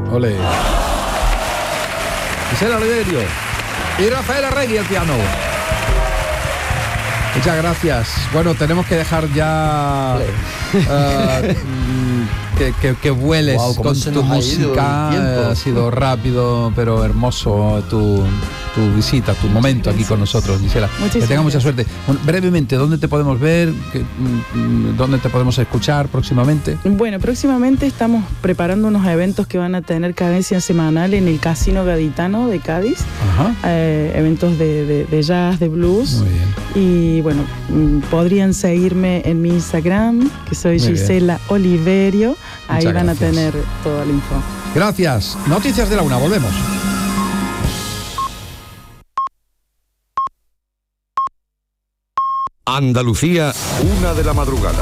Ole. Gisela Oliverio y Rafael Arregui al piano. Muchas gracias. Bueno, tenemos que dejar ya que vueles con tu música. Ha sido rápido, pero hermoso tu visita, tu momento aquí con nosotros, Gisela. Que tenga mucha suerte. Bueno, brevemente, ¿dónde te podemos ver? ¿Dónde te podemos escuchar próximamente? Bueno, próximamente estamos preparando unos eventos que van a tener cadencia semanal en el Casino Gaditano de Cádiz. Eventos de jazz, de blues. Muy bien. Y bueno, podrían seguirme en mi Instagram, que soy Gisela Oliverio. Ahí van a tener toda la info. Gracias. Noticias de la 1, volvemos. Andalucía, 1 de la madrugada.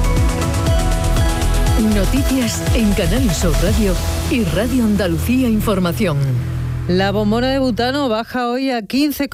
Noticias en Canal Sur Radio y Radio Andalucía Información. La bombona de butano baja hoy a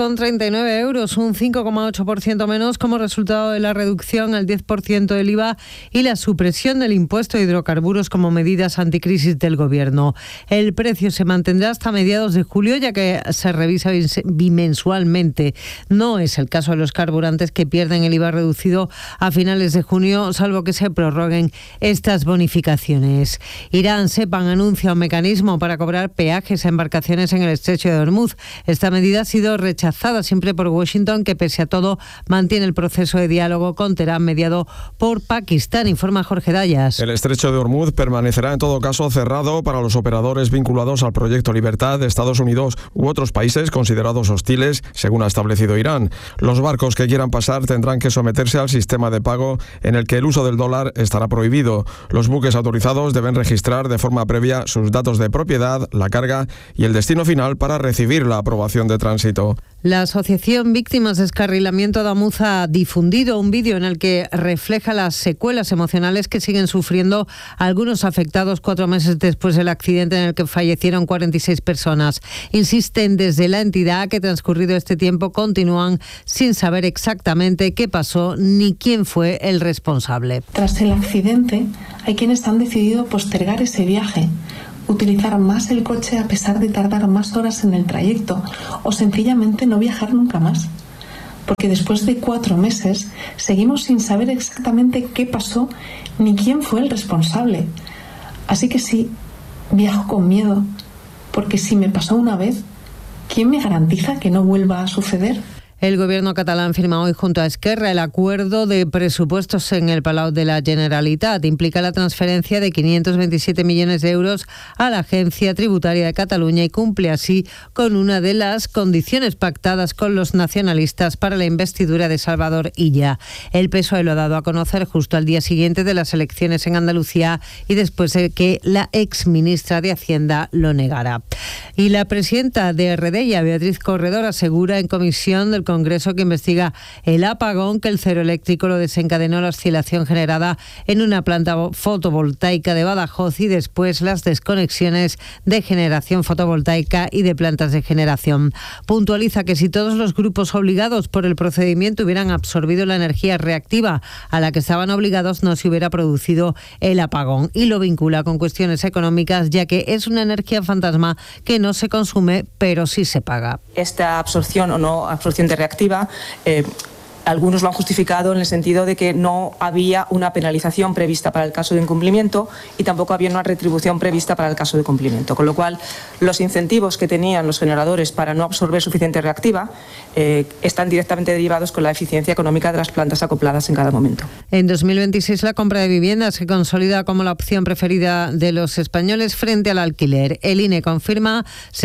15,39 euros, un 5,8% menos como resultado de la reducción al 10% del IVA y la supresión del impuesto de hidrocarburos como medidas anticrisis del Gobierno. El precio se mantendrá hasta mediados de julio, ya que se revisa bimensualmente. No es el caso de los carburantes, que pierden el IVA reducido a finales de junio, salvo que se prorroguen estas bonificaciones. Irán Sepang anuncia un mecanismo para cobrar peajes a embarcaciones en el estrecho de Hormuz. Esta medida ha sido rechazada siempre por Washington, que pese a todo mantiene el proceso de diálogo con Teherán mediado por Pakistán, informa Jorge Dayas. El estrecho de Hormuz permanecerá en todo caso cerrado para los operadores vinculados al proyecto Libertad de Estados Unidos u otros países considerados hostiles, según ha establecido Irán. Los barcos que quieran pasar tendrán que someterse al sistema de pago en el que el uso del dólar estará prohibido. Los buques autorizados deben registrar de forma previa sus datos de propiedad, la carga y el destino final para recibir la aprobación de tránsito. La Asociación Víctimas de Descarrilamiento Adamuz ha difundido un vídeo en el que refleja las secuelas emocionales que siguen sufriendo algunos afectados 4 meses después del accidente en el que fallecieron 46 personas. Insisten desde la entidad que, transcurrido este tiempo, continúan sin saber exactamente qué pasó ni quién fue el responsable. Tras el accidente, hay quienes han decidido postergar ese viaje, utilizar más el coche a pesar de tardar más horas en el trayecto, o sencillamente no viajar nunca más. Porque después de 4 meses seguimos sin saber exactamente qué pasó ni quién fue el responsable. Así que sí, viajo con miedo, porque si me pasó una vez, ¿quién me garantiza que no vuelva a suceder? El Gobierno catalán firma hoy junto a Esquerra el acuerdo de presupuestos en el Palau de la Generalitat. Implica la transferencia de 527 millones de euros a la Agencia Tributaria de Cataluña y cumple así con una de las condiciones pactadas con los nacionalistas para la investidura de Salvador Illa. El PSOE lo ha dado a conocer justo al día siguiente de las elecciones en Andalucía y después de que la exministra de Hacienda lo negara. Y la presidenta de Redella, Beatriz Corredor, asegura en comisión del Congreso que investiga el apagón que el cero eléctrico lo desencadenó la oscilación generada en una planta fotovoltaica de Badajoz y después las desconexiones de generación fotovoltaica y de plantas de generación. Puntualiza que si todos los grupos obligados por el procedimiento hubieran absorbido la energía reactiva a la que estaban obligados, no se hubiera producido el apagón, y lo vincula con cuestiones económicas, ya que es una energía fantasma que no se consume pero sí se paga. Esta absorción o no absorción de reactiva, algunos lo han justificado en el sentido de que no había una penalización prevista para el caso de incumplimiento y tampoco había una retribución prevista para el caso de cumplimiento, con lo cual los incentivos que tenían los generadores para no absorber suficiente reactiva están directamente derivados con la eficiencia económica de las plantas acopladas en cada momento. En 2026 la compra de viviendas se consolida como la opción preferida de los españoles frente al alquiler. El INE confirma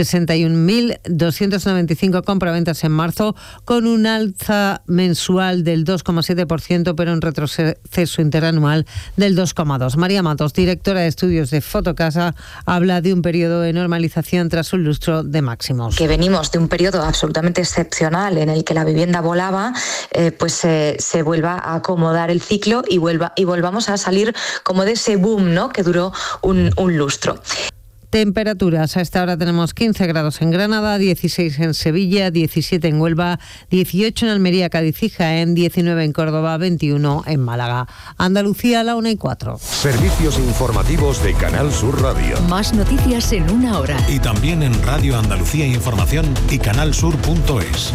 61.295 compraventas en marzo, con un alza mensual del 2,7%, pero un retroceso interanual del 2,2%. María Matos, directora de estudios de Fotocasa, habla de un periodo de normalización tras un lustro de máximos. Que venimos de un periodo absolutamente excepcional en el que la vivienda volaba, pues se vuelva a acomodar el ciclo y volvamos a salir como de ese boom, ¿no?, que duró un lustro. Temperaturas, a esta hora tenemos 15 grados en Granada, 16 en Sevilla, 17 en Huelva, 18 en Almería, Cádiz y Jaén, 19 en Córdoba, 21 en Málaga. Andalucía a la 1:04. Servicios informativos de Canal Sur Radio. Más noticias en una hora. Y también en Radio Andalucía Información y canalsur.es.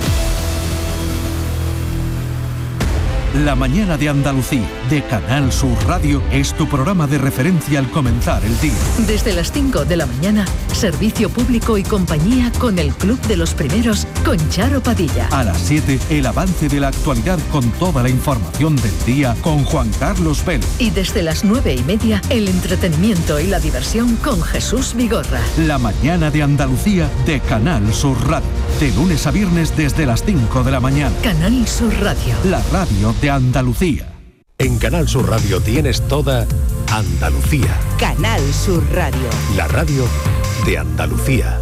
La mañana de Andalucía, de Canal Sur Radio, es tu programa de referencia al comenzar el día. Desde las 5 de la mañana, servicio público y compañía con el Club de los Primeros, con Charo Padilla. A las 7, el avance de la actualidad con toda la información del día, con Juan Carlos Vélez. Y desde las 9:30, el entretenimiento y la diversión con Jesús Vigorra. La mañana de Andalucía, de Canal Sur Radio. De lunes a viernes desde las 5 de la mañana. Canal Sur Radio. La radio de Andalucía. En Canal Sur Radio tienes toda Andalucía. Canal Sur Radio. La radio de Andalucía.